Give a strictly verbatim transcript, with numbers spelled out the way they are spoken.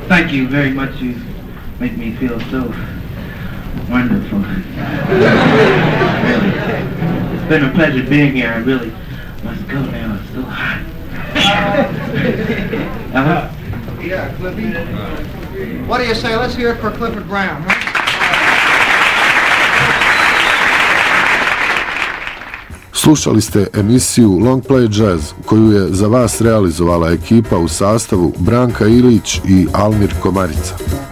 Thank you very much. You make me feel so wonderful. Really. It's been a pleasure being here. I really must go now. It's so hot. uh-huh. Yeah, Cliffy. What do you say? Let's hear it for Clifford Brown, huh? Slušali ste emisiju Long Play Jazz, koju je za vas realizovala ekipa u sastavu Branka Ilić i Almir Komarica.